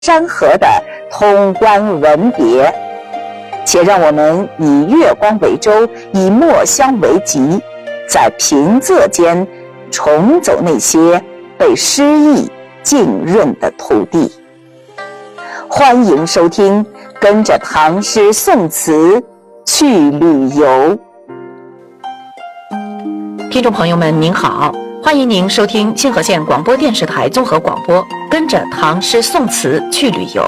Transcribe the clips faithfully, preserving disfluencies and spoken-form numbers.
山河的通关文别，且让我们以月光为舟，以墨香为籍，在平仄间重走那些被诗意浸润的土地。欢迎收听，跟着唐诗宋词去旅游。 听众朋友们您好，欢迎您收听清河县广播电视台综合广播，跟着唐诗宋词去旅游。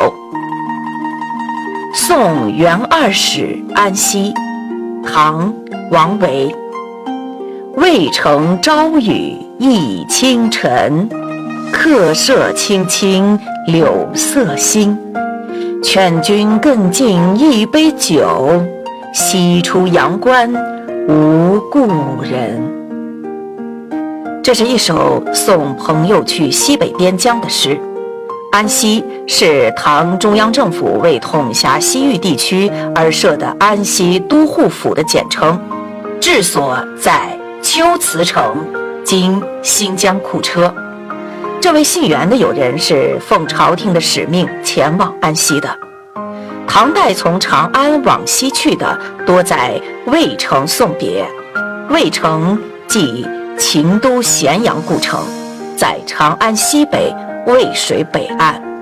送元二使安西，唐·王维。渭城朝雨浥轻尘，客舍青青柳色新。劝君更尽一杯酒，西出阳关无故人。这是一首送朋友去西北边疆的诗。安西是唐中央政府为统辖西域地区而设的安西都护府的简称，治所在龟兹城，今新疆库车。这位姓袁的友人是奉朝廷的使命前往安西的。唐代从长安往西去的多在渭城送别，渭城即秦都咸阳故城，在长安西北渭水北岸。